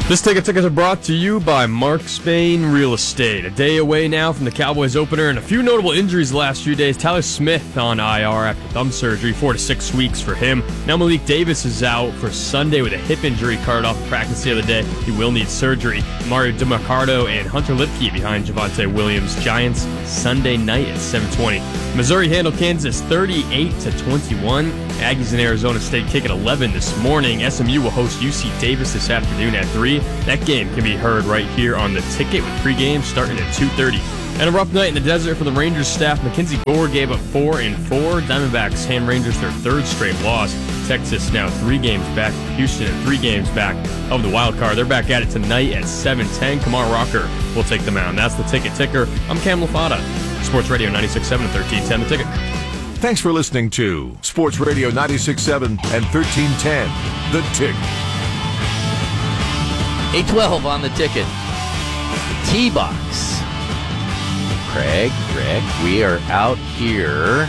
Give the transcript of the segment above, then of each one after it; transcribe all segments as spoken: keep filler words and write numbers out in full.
This ticket tickets are brought to you by Mark Spain Real Estate. A day away now from the Cowboys opener and a few notable injuries the last few days. Tyler Smith on I R after thumb surgery, four to six weeks for him. Now Malik Davis is out for Sunday with a hip injury, carted off of practice the other day. He will need surgery. Mario DiMarcardo and Hunter Lipke behind Javonte Williams. Giants Sunday night at seven twenty. Missouri handled Kansas thirty-eight to twenty-one. Aggies and Arizona State kick at eleven this morning. S M U will host U C Davis this afternoon at three. That game can be heard right here on the ticket with pregame starting at two thirty. And a rough night in the desert for the Rangers staff. Mackenzie Gore gave up four and four. Diamondbacks hand Rangers their third straight loss. Texas now three games back. Houston at three games back of the wild card. They're back at it tonight at seven ten. Kamar Rocker will take the mound. That's the ticket ticker. I'm Cam Lafada. Sports Radio ninety-six point seven and thirteen ten. The Ticket. Thanks for listening to Sports Radio ninety-six point seven and thirteen ten. The Ticket. eight twelve on the Ticket. T-Box. Craig, Rick, we are out here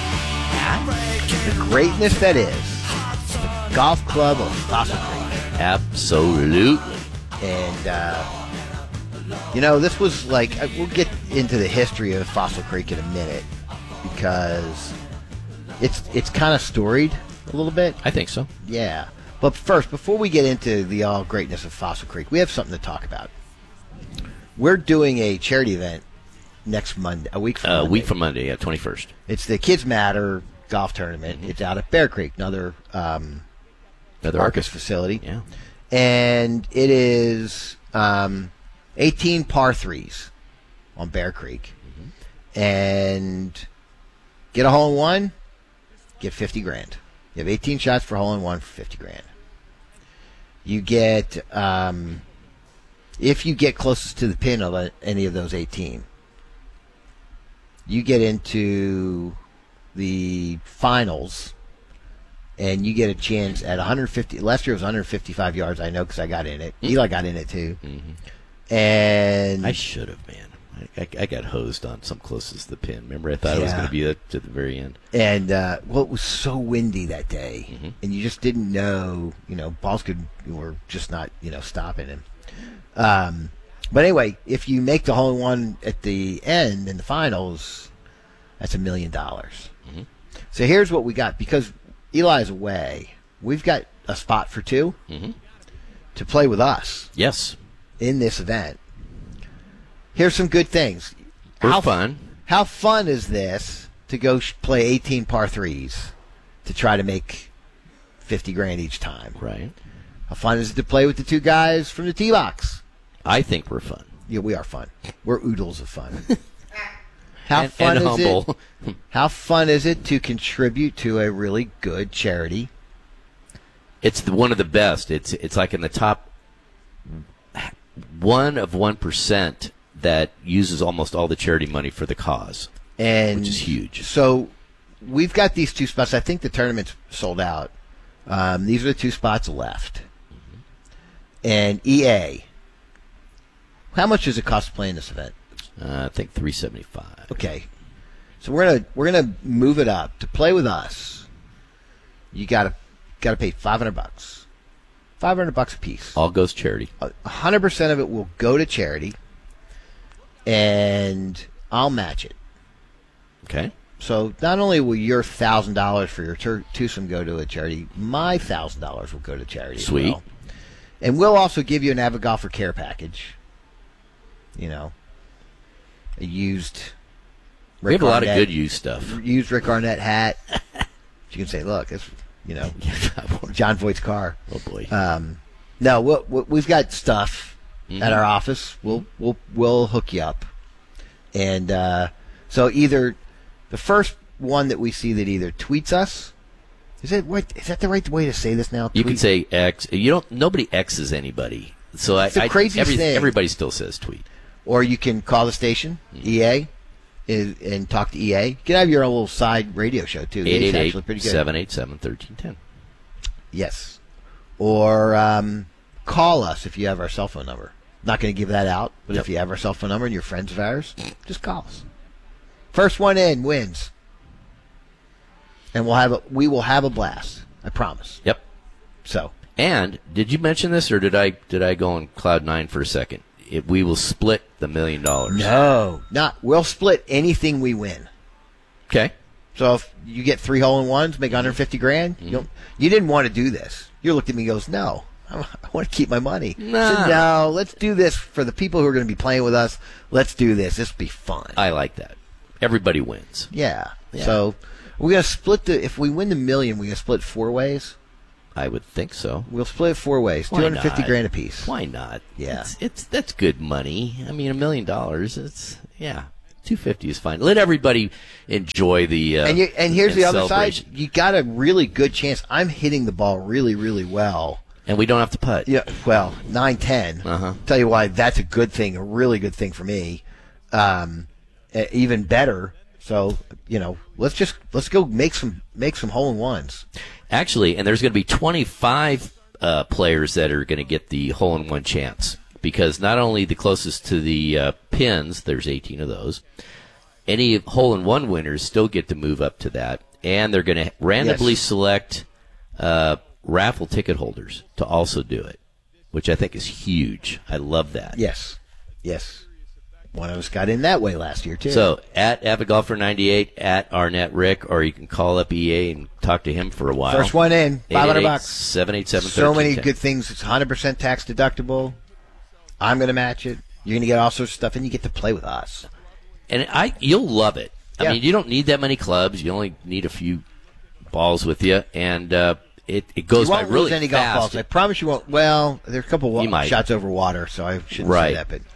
at the greatness that is the Golf Club of Fossil Creek. Absolutely. And, uh, you know, this was like, we'll get into the history of Fossil Creek in a minute because it's it's kind of storied a little bit. I think so. Yeah. But first, before we get into the all greatness of Fossil Creek, we have something to talk about. We're doing a charity event next Monday, a week from uh, Monday. A week from Monday, yeah, twenty-first. It's the Kids Matter golf tournament. Mm-hmm. It's out at Bear Creek, another um, another Arcus facility. Yeah. And it is um, eighteen par threes on Bear Creek. Mm-hmm. And get a hole in one, get fifty grand. You have eighteen shots for hole in one for fifty grand. You get, um, if you get closest to the pin of any of those eighteen, you get into the finals, and you get a chance at one hundred fifty. Last year was one hundred fifty-five yards. I know because I got in it. Mm-hmm. Eli got in it too. Mm-hmm. And I should have, man. I, I, I got hosed on some closest to the pin. Remember, I thought yeah. it was going to be at the very end. And uh, well, it was so windy that day, mm-hmm. and you just didn't know. You know, balls could were just not you know stopping him. Um, but anyway, if you make the hole in one at the end in the finals, that's a million dollars. Mm-hmm. So here's what we got because Eli's away. We've got a spot for two mm-hmm. to play with us. Yes, in this event. Here's some good things. For how fun. How fun is this to go sh- play eighteen par threes to try to make fifty grand each time? Right. How fun is it to play with the two guys from the T-Box? I think we're fun. Yeah, we are fun. We're oodles of fun. How and, fun and is humble. it? How fun is it to contribute to a really good charity? It's the, one of the best. It's it's like in the top one of one percent that uses almost all the charity money for the cause, and which is huge. So we've got these two spots. I think the tournament's sold out. Um, these are the two spots left. Mm-hmm. And E A, how much does it cost to play in this event? Uh, I think three seventy-five. Okay, so we're gonna we're gonna move it up to play with us. You gotta gotta pay five hundred bucks, five hundred bucks a piece. All goes charity. A hundred percent of it will go to charity, and I'll match it. Okay. So not only will your thousand dollars for your tur- twosome go to a charity, my thousand dollars will go to charity. Sweet. As well. And we'll also give you an Avid Golfer Care package. You know, a used. Rick we have a lot Arnett, of good used stuff. Used Rick Arnett hat. You can say, look, it's you know, John Voight's car. Oh boy. Um, no, we'll, we'll, we've got stuff mm-hmm. at our office. We'll we'll we'll hook you up, and uh, so either. The first one that we see that either tweets us, is it right, is that the right way to say this now? You Tweet? can say X. You don't. Nobody X's anybody. So it's I, the I, craziest every, thing. Everybody still says tweet. Or you can call the station, mm-hmm. E A, is, and talk to E A. You can have your own little side radio show too. eight eight eight, seven eight seven, one three one zero. Yes. Or um, call us if you have our cell phone number. Not going to give that out, but yep. if you have our cell phone number and you're friends of ours, just call us. First one in wins, and we'll have a, we will have a blast. I promise. Yep. So And did you mention this, or did I did I go on cloud nine for a second? It, we will split the million dollars. No, not. We'll split anything we win. Okay. So if you get three hole in ones, make one hundred fifty grand. Mm-hmm. You don't, you didn't want to do this. You looked at me and goes, no, I, I want to keep my money. Nah. I said, no, let's do this for the people who are going to be playing with us. Let's do this. This will be fun. I like that. Everybody wins. Yeah. Yeah. So we're going to split the. If we win the million, we're going to split four ways. I would think so. We'll split it four ways, Why two hundred fifty not? grand apiece. Why not? Yeah. It's, it's that's good money. I mean, a million dollars. It's yeah, two fifty is fine. Let everybody enjoy the. Uh, and you, and here's and the other side. celebration. You got a really good chance. I'm hitting the ball really, really well. And we don't have to putt. Yeah. Well, nine ten. Uh-huh. Tell you why. That's a good thing. A really good thing for me. Um, uh, even better. So you know, let's just let's go make some make some hole in ones. Actually, and there's going to be twenty-five uh, players that are going to get the hole-in-one chance, because not only the closest to the uh, pins, there's eighteen of those, any hole-in-one winners still get to move up to that, and they're going to randomly Yes. select uh, raffle ticket holders to also do it, which I think is huge. I love that. Yes. Yes. One of us got in that way last year too. So at Avid Golfer ninety-eight, at Arnett Rick, or you can call up E A and talk to him for a while. First one in, five hundred bucks. seven eight seven, So many good things. It's one hundred percent tax deductible. I'm going to match it. You're going to get all sorts of stuff, and you get to play with us. And I, you'll love it. I Yeah. mean, you don't need that many clubs. You only need a few balls with you, and uh, it it goes You by won't really lose any fast. golf balls. I promise you won't. Well, there's a couple You wa- might. shots over water, so I shouldn't Right. say that, but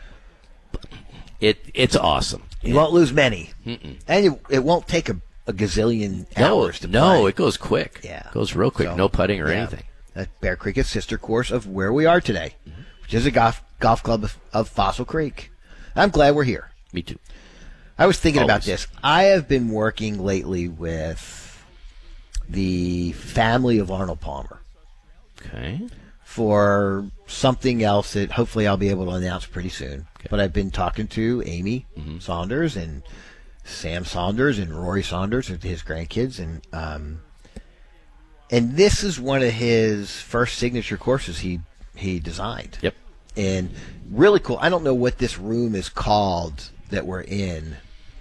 It it's awesome. you won't lose many. And you, it won't take a, a gazillion No, hours to no, play. it goes quick. Yeah. It goes real quick. So, no putting or yeah. anything. That's Bear Creek, a sister course of where we are today, Mm-hmm. which is a golf golf club of, of Fossil Creek. I'm glad we're here. Me too. I was thinking about Always. this. I have been working lately with the family of Arnold Palmer Okay. for something else that hopefully I'll be able to announce pretty soon. Okay. But I've been talking to Amy Mm-hmm. Saunders and Sam Saunders and Rory Saunders, his grandkids, and um, and this is one of his first signature courses he he designed. Yep. And really cool. I don't know what this room is called that we're in,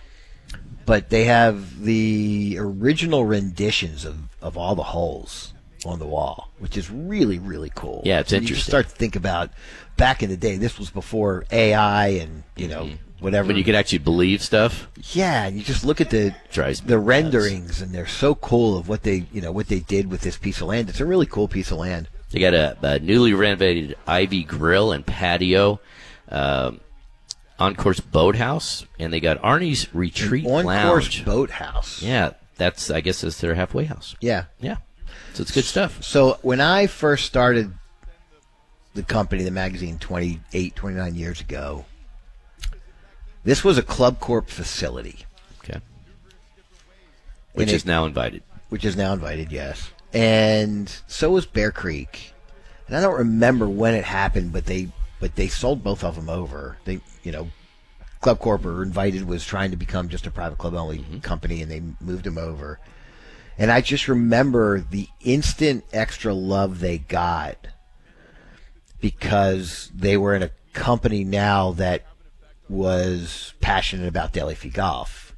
but they have the original renditions of, of all the holes on the wall, which is really, really cool. Yeah, it's So You just interesting. start to think about back in the day, this was before A I and, you know, whatever. When you could actually believe stuff. Yeah, and you just look at the Drives me the nuts. renderings, and they're so cool of what they, you know, what they did with this piece of land. It's a really cool piece of land. They got a, a newly renovated Ivy Grill and patio, um, on-course boathouse, and they got Arnie's Retreat On Lounge. course boathouse. Yeah, that's I guess it's their halfway house. Yeah. Yeah, so it's good stuff. So when I first started the company, the magazine, twenty-eight, twenty-nine years ago, this was a Club Corp facility, Okay, which And is it- now invited. which is now invited, yes. And so was Bear Creek. And I don't remember when it happened, but they but they sold both of them over. They, you know, Club Corp or Invited was trying to become just a private club only company, and they moved them over. And I just remember the instant extra love they got because they were in a company now that was passionate about Daily Fee Golf.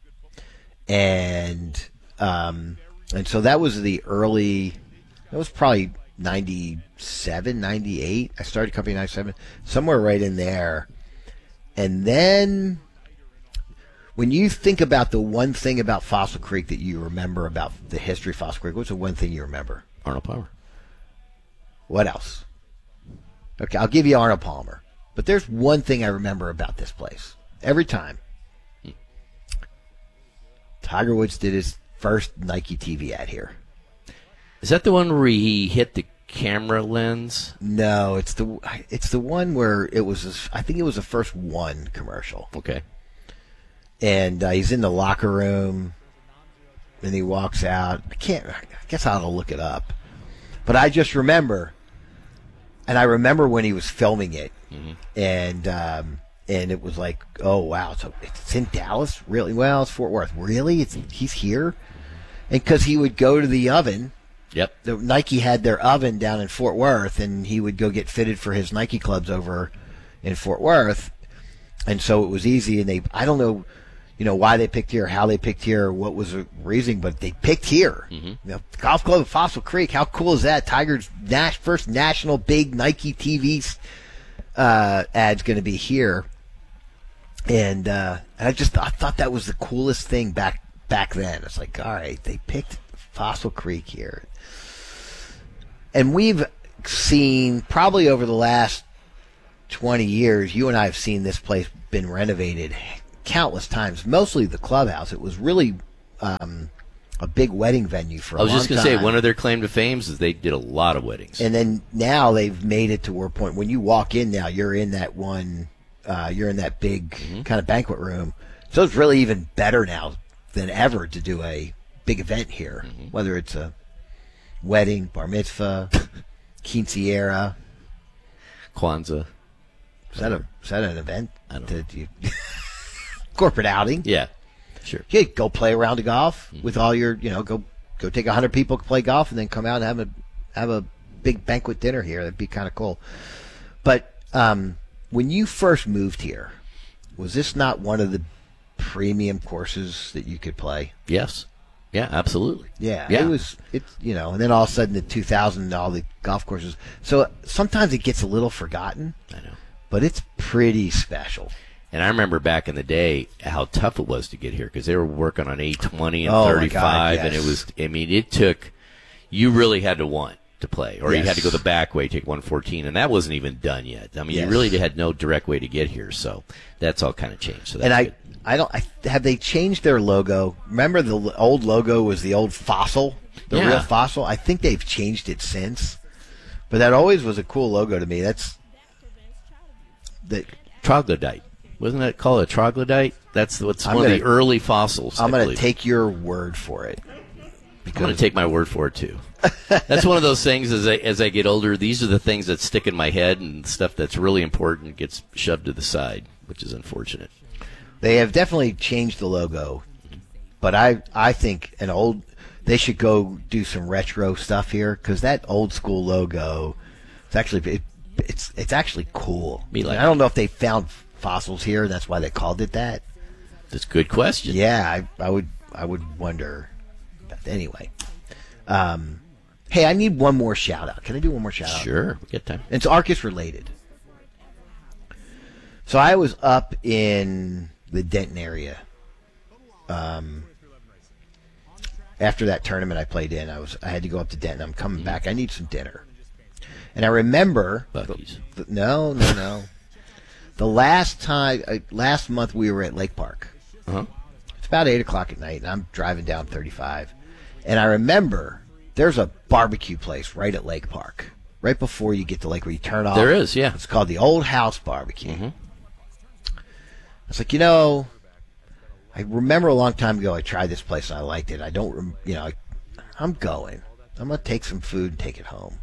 And um, and so that was the early, that was probably ninety-seven, ninety-eight. I started company in ninety-seven, somewhere right in there. And then when you think about the one thing about Fossil Creek that you remember about the history of Fossil Creek, what's the one thing you remember? Arnold Palmer. What else? Okay, I'll give you Arnold Palmer. But there's one thing I remember about this place. Every time. Tiger Woods did his first Nike T V ad here. Is that the one where he hit the camera lens? No, it's the it's the one where it was, his- I think it was the first one commercial. Okay. And uh, he's in the locker room, and he walks out. I can't, I guess I'll look it up. But I just remember, and I remember when he was filming it, Mm-hmm. and um, and it was like, oh wow, so it's in Dallas, really? Well, it's Fort Worth, really? It's he's here, and because he would go to the oven Yep. The, Nike had their oven down in Fort Worth, and he would go get fitted for his Nike clubs over in Fort Worth. And so it was easy, and they, I don't know, you know, why they picked here, how they picked here, what was the reason, but they picked here. Mm-hmm. You know, Golf Club of Fossil Creek, how cool is that? Tiger's nas- first national big Nike T V uh, ad's going to be here. And, uh, and I just I thought that was the coolest thing back back then. It's like, all right, they picked Fossil Creek here. And we've seen, probably over the last twenty years, you and I have seen this place been renovated countless times, mostly the clubhouse. It was really um, a big wedding venue for a I was long just going to say, time. one of their claim to fame is they did a lot of weddings. And then now they've made it to where point when you walk in now, you're in that one, uh, you're in that big Mm-hmm. kind of banquet room. So it's really even better now than ever to do a big event here, Mm-hmm. whether it's a wedding, bar mitzvah, quinceañera. Kwanzaa. Is that, a, is that an event? I don't that you, corporate outing? Yeah, sure. Yeah, go play a round of golf Mm-hmm. with all your, you know, go go take a hundred people, play golf, and then come out and have a have a big banquet dinner here. That'd be kind of cool. But um, when you first moved here, was this not one of the premium courses that you could play? Yes. Yeah, absolutely. Yeah, Yeah. it was. It you know, and then all of a sudden, in two thousand, all the golf courses. So sometimes it gets a little forgotten, I know. but it's pretty special. And I remember back in the day how tough it was to get here because they were working on eight twenty and Oh, my thirty-five, God, and it yes. was. I mean, it took. You really had to want to play, or you Yes. had to go the back way, take one fourteen, and that wasn't even done yet. I mean, Yes. you really had no direct way to get here, so that's all kind of changed. So that's And I, good. I don't. I, have they changed their logo? Remember the l- old logo was the old Fossil, the Yeah. real Fossil. I think they've changed it since, but that always was a cool logo to me. That's that. Troglodyte. Wasn't that called a troglodyte? That's what's I'm one gonna- of the early fossils. I'm I going to believe. take your word for it. I'm going to take my word for it too. That's one of those things. As I as I get older, these are the things that stick in my head, and stuff that's really important gets shoved to the side, which is unfortunate. They have definitely changed the logo, but I I think an old. They should go do some retro stuff here because that old school logo, it's actually it, it's it's actually cool. Me like I don't know if they found fossils here, and that's why they called it that. That's a good question. Yeah, I, I would I would wonder. But anyway, um, hey, I need one more shout out. Can I do one more shout out? Sure, we got time. It's Arcus related. So I was up in the Denton area. Um, after that tournament I played in, I was I had to go up to Denton. I'm coming Mm-hmm. back. I need some dinner. And I remember Buc-ee's. the, the, no, no, no. the last time uh, last month we were at Lake Park. Uh-huh. It's about eight o'clock at night, and I'm driving down thirty-five. And I remember there's a barbecue place right at Lake Park, right before you get to Lake where you turn off. There is, yeah. It's called the Old House Barbecue. Mm-hmm. I was like, you know, I remember a long time ago I tried this place and I liked it. I don't, rem- you know, I, I'm going. I'm going to take some food and take it home.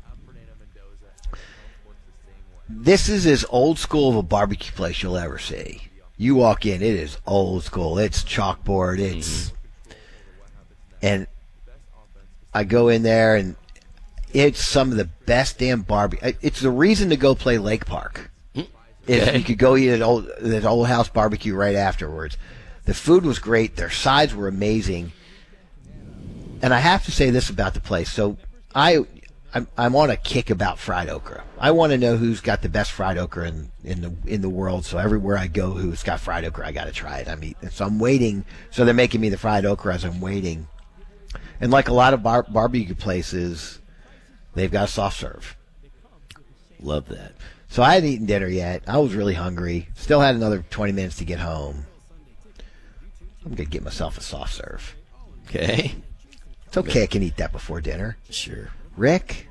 This is as old school of a barbecue place you'll ever see. You walk in, it is old school. It's chalkboard. It's, and I go in there and it's some of the best damn barbecue. It's the reason to go play Lake Park. If Okay. you could go eat at old that old house barbecue right afterwards. The food was great. Their sides were amazing. And I have to say this about the place. So I, I'm, I'm on a kick about fried okra. I want to know who's got the best fried okra in, in the in the world. So everywhere I go, who's got fried okra, I got to try it. I mean, so I'm waiting. So they're making me the fried okra as I'm waiting. And like a lot of bar- barbecue places, they've got a soft serve. Love that. So I hadn't eaten dinner yet. I was really hungry. Still had another twenty minutes to get home. I'm going to get myself a soft serve. Okay. It's okay. I can eat that before dinner. Sure. Rick,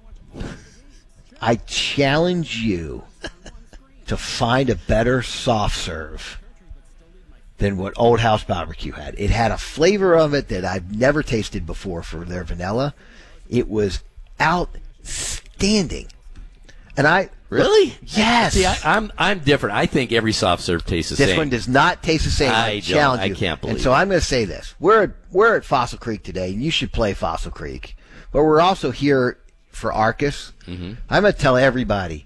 I challenge you to find a better soft serve than what Old House Barbecue had. It had a flavor of it that I've never tasted before for their vanilla. It was outstanding. And I Really? Yes. See, I, I'm I'm different. I think every soft serve tastes the This same. one does not taste the same. I I don't- challenge I you. can't believe And so it. I'm going to say this: we're at, we're at Fossil Creek today, and you should play Fossil Creek. but we're also here for Arcus. Mm-hmm. I'm going to tell everybody,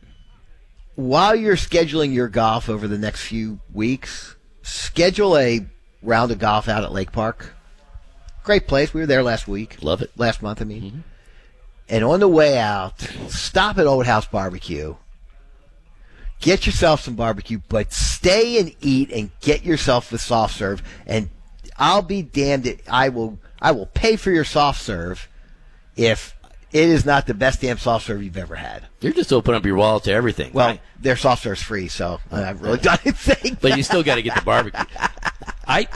while you're scheduling your golf over the next few weeks, schedule a round of golf out at Lake Park. Great place. We were there last week. Love it. Last month, I mean. Mm-hmm. And on the way out, stop at Old House Barbecue. Get yourself some barbecue, but stay and eat and get yourself the soft serve. And I'll be damned if I will I will pay for your soft serve if it is not the best damn soft serve you've ever had. You're just opening up your wallet to everything. Well, right? their soft serve's free, so I haven't really done anything. But you still got to get the barbecue. I,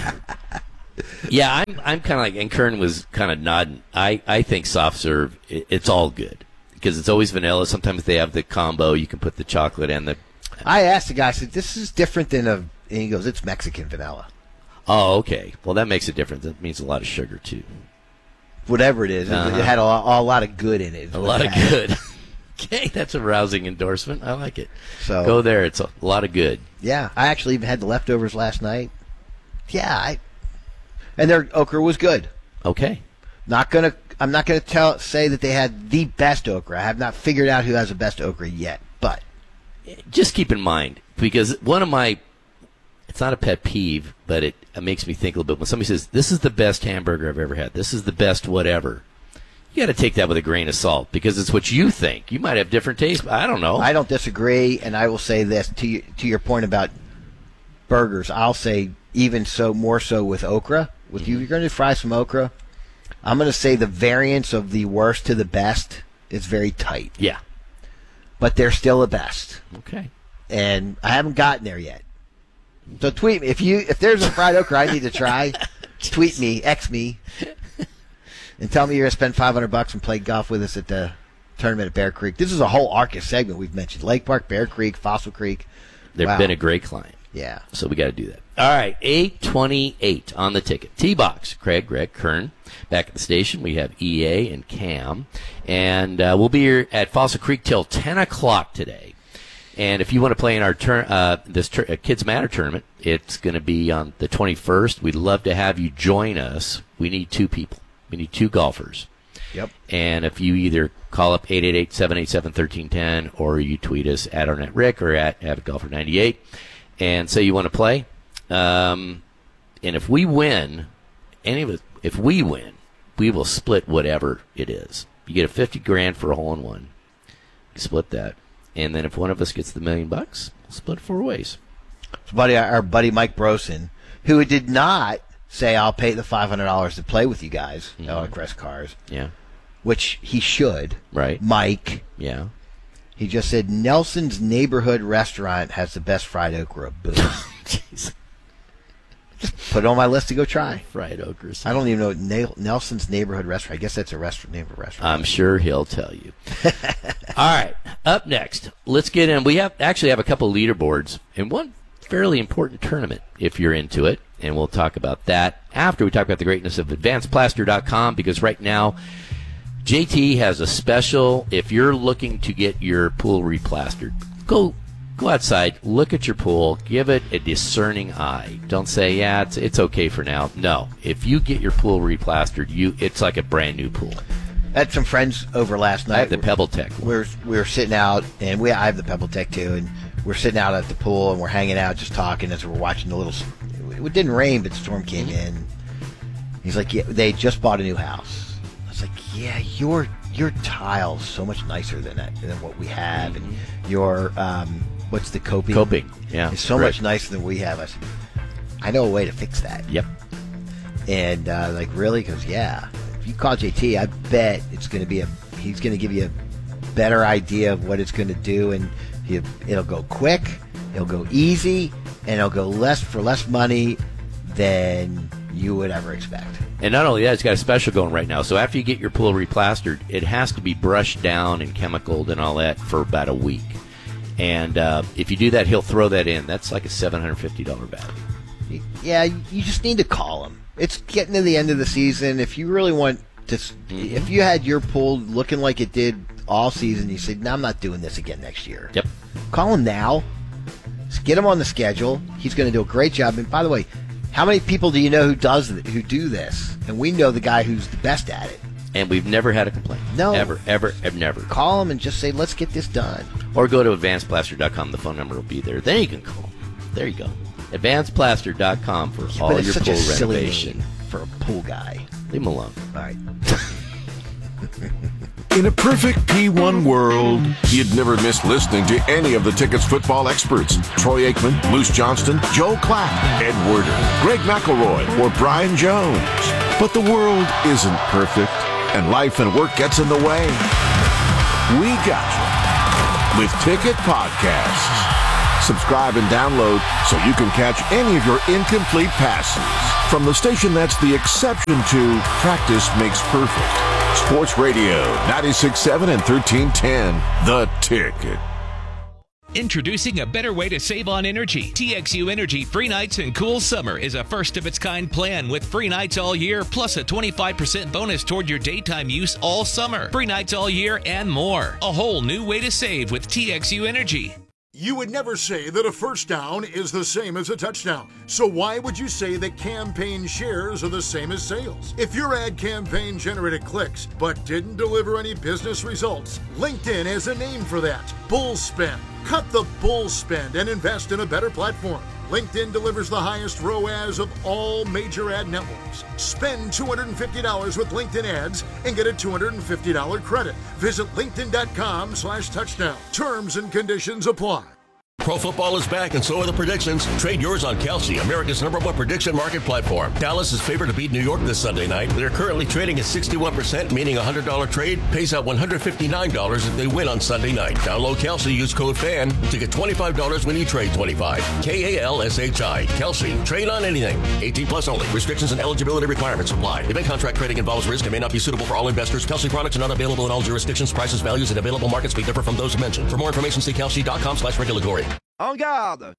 yeah, I'm I'm kind of like, and Kern was kind of nodding. I, I think soft serve, it, it's all good because it's always vanilla. Sometimes they have the combo. You can put the chocolate and the. I asked the guy, I said, "This is different than a," and he goes, "It's Mexican vanilla." Oh, okay. Well, that makes a difference. That means a lot of sugar too. Whatever it is, Uh-huh. it had a lot, a lot of good in it. is A what lot it of had. good. Okay, that's a rousing endorsement. I like it. So Go there. It's a lot of good. yeah, I actually even had the leftovers last night. Yeah, I, and their okra was good. Okay. Not gonna, I'm not gonna tell say that they had the best okra. I have not figured out who has the best okra yet, but Just keep in mind, because one of my, it's not a pet peeve, but it, it makes me think a little bit. When somebody says, this is the best hamburger I've ever had, this is the best whatever, you got to take that with a grain of salt, because it's what you think. You might have different tastes, but I don't know. I don't disagree. And I will say this to you, to your point about burgers. I'll say even so, more so with okra. With you, you're going to fry some okra. I'm going to say the variance of the worst to the best is very tight, Yeah. but they're still the best. Okay. And I haven't gotten there yet. So tweet me if you if there's a fried okra I need to try. Tweet me, X me, and tell me you're gonna spend five hundred bucks and play golf with us at the tournament at Bear Creek. This is a whole Arcus segment we've mentioned: Lake Park, Bear Creek, Fossil Creek. They've Wow. been a great client. Yeah. So we got to do that. All right, eight twenty-eight on the ticket. T-Box, Craig, Greg, Kern. Back at the station, we have E A and Cam. And uh, we'll be here at Fossil Creek till ten o'clock today. And if you want to play in our tur- uh, this tur- uh, Kids Matter tournament, it's going to be on the twenty-first. We'd love to have you join us. We need two people. We need two golfers. Yep. And if you either call up eight eight eight, seven eight seven, one three one zero or you tweet us at ArnettRick or at Avid Golfer ninety-eight and say you want to play. Um, and if we win, any of us, if we win, we will split whatever it is. You get a fifty grand for a hole in one. You split that. And then if one of us gets the million bucks, we'll split it four ways. So buddy, our buddy Mike Brosen, who did not say I'll pay the five hundred dollars to play with you guys, Mhm. mm-hmm. at Crest Cars, Yeah. which he should. Right. Mike. Yeah. He just said Nelson's Neighborhood Restaurant has the best fried okra. Boom. Jeez. Put it on my list to go try. Fried okras. I don't even know Na- Nelson's Neighborhood Restaurant. I guess that's a restaurant name of a restaurant. I'm sure he'll tell you. All right. Up next, let's get in. We have actually have a couple leaderboards and one fairly important tournament if you're into it. And we'll talk about that after we talk about the greatness of advanced plaster dot com, because right now J T has a special. If you're looking to get your pool replastered, go go outside, look at your pool, give it a discerning eye. Don't say, yeah, it's it's okay for now. No. If you get your pool replastered, you it's like a brand new pool. I had some friends over last night. I have the Pebble Tech one. We were, we were sitting out, and we I have the Pebble Tech too, and we're sitting out at the pool, and we're hanging out, just talking as we're watching the little. It didn't rain, but the storm came in. He's like, yeah, they just bought a new house. I was like, yeah, your your tile's so much nicer than that than what we have, and your um, what's the coping? Coping, yeah. It's so right. much nicer than we have. I said, I know a way to fix that. Yep. And uh, like, really? Because yeah, if you call J T, I bet it's going to be a. He's going to give you a better idea of what it's going to do, and he, it'll go quick, it'll go easy, and it'll go less for less money than you would ever expect. And not only that, it's got a special going right now. So after you get your pool replastered, it has to be brushed down and chemicaled and all that for about a week. And uh, if you do that, he'll throw that in. That's like a seven hundred fifty dollars value. Yeah, you just need to call him. It's getting to the end of the season. If you really want to, mm-hmm. if you had your pool looking like it did all season, you said, no, I'm not doing this again next year. Yep. Call him now. Just get him on the schedule. He's going to do a great job. And by the way, how many people do you know who does who do this? And we know the guy who's the best at it. And we've never had a complaint. No. Ever, ever, ever, never. Call them and just say, let's get this done. Or go to advanced plaster dot com. The phone number will be there. Then you can call. There you go. advanced plaster dot com for all but it's your such pool a silly renovation. name for a pool guy. Leave him alone. All right. In a perfect P one world, you'd never miss listening to any of the Ticket's football experts. Troy Aikman, Moose Johnston, Joe Clapp, Ed Werder, Greg McElroy, or Brian Jones. But the world isn't perfect, and life and work gets in the way. We got you with Ticket Podcasts. Subscribe and download so you can catch any of your incomplete passes from the station that's the exception to practice makes perfect. Sports Radio ninety-six point seven and thirteen ten, The Ticket. Introducing a better way to save on energy. T X U Energy Free Nights and Cool Summer is a first-of-its-kind plan with free nights all year, plus a twenty-five percent bonus toward your daytime use all summer. Free nights all year and more. A whole new way to save with T X U Energy. You would never say that a first down is the same as a touchdown. So why would you say that campaign shares are the same as sales? If your ad campaign generated clicks but didn't deliver any business results, LinkedIn has a name for that. Bull spend. Cut the bull spend and invest in a better platform. LinkedIn delivers the highest R O A S of all major ad networks. Spend two hundred fifty dollars with LinkedIn ads and get a two hundred fifty dollars credit. Visit linkedin.com slash touchdown. Terms and conditions apply. Pro football is back, and so are the predictions. Trade yours on Kelsey, America's number one prediction market platform. Dallas is favored to beat New York this Sunday night. They're currently trading at sixty-one percent, meaning a one hundred dollars trade pays out one hundred fifty-nine dollars if they win on Sunday night. Download Kelsey, use code FAN to get twenty-five dollars when you trade twenty-five dollars. K A L S H I. Kelsey. Trade on anything. eighteen plus only. Restrictions and eligibility requirements apply. Event contract trading involves risk and may not be suitable for all investors. Kelsey products are not available in all jurisdictions. Prices, values, and available markets may differ from those mentioned. For more information, see kelsey.com slash regulatory. En garde!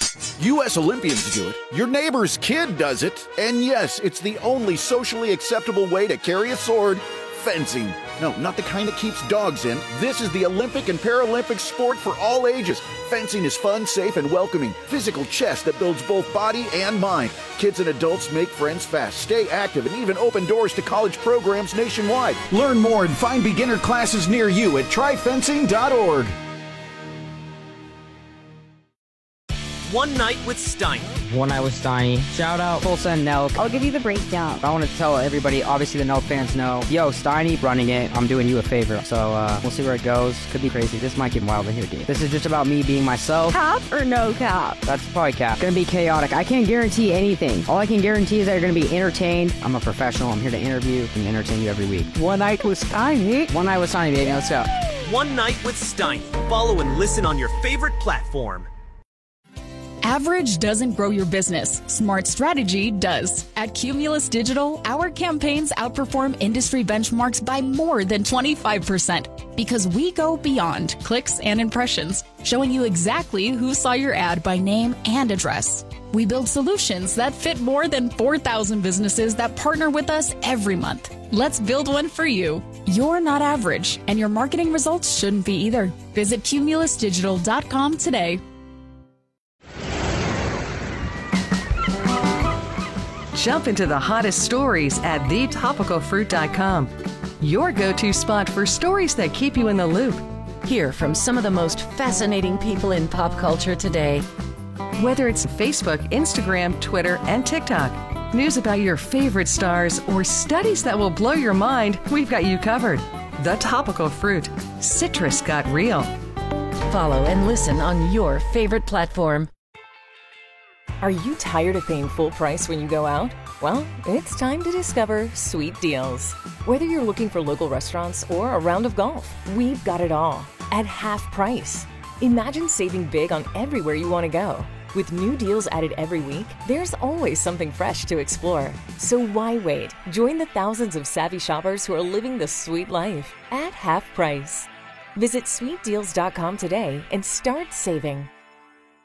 U S Olympians do it. Your neighbor's kid does it. And yes, it's the only socially acceptable way to carry a sword. Fencing. No, not the kind that keeps dogs in. This is the Olympic and Paralympic sport for all ages. Fencing is fun, safe, and welcoming. Physical chess that builds both body and mind. Kids and adults make friends fast, stay active, and even open doors to college programs nationwide. Learn more and find beginner classes near you at try fencing dot org. One Night with Steiny. One Night with Steiny. Shout out Tulsa and Nelk. I'll give you the breakdown. I want to tell everybody, obviously the Nelk fans know, yo, Steiny running it. I'm doing you a favor. So uh, we'll see where it goes. Could be crazy. This might get wild in here, dude. This is just about me being myself. Cap or no cap? That's probably cap. Gonna be chaotic. I can't guarantee anything. All I can guarantee is that you're gonna be entertained. I'm a professional. I'm here to interview and entertain you every week. One Night with Steiny. One Night with Steiny, baby. Let's go. One Night with Steiny. Follow and listen on your favorite platform. Average doesn't grow your business. Smart strategy does. At Cumulus Digital, our campaigns outperform industry benchmarks by more than twenty-five percent because we go beyond clicks and impressions, showing you exactly who saw your ad by name and address. We build solutions that fit more than four thousand businesses that partner with us every month. Let's build one for you. You're not average, and your marketing results shouldn't be either. Visit cumulus digital dot com today. Jump into the hottest stories at the topical fruit dot com. Your go-to spot for stories that keep you in the loop. Hear from some of the most fascinating people in pop culture today. Whether it's Facebook, Instagram, Twitter, and TikTok, news about your favorite stars, or studies that will blow your mind, we've got you covered. The Topical Fruit. Citrus got real. Follow and listen on your favorite platform. Are you tired of paying full price when you go out? Well, it's time to discover Sweet Deals. Whether you're looking for local restaurants or a round of golf, we've got it all at half price. Imagine saving big on everywhere you want to go. With new deals added every week, there's always something fresh to explore. So why wait? Join the thousands of savvy shoppers who are living the sweet life at half price. Visit sweet deals dot com today and start saving.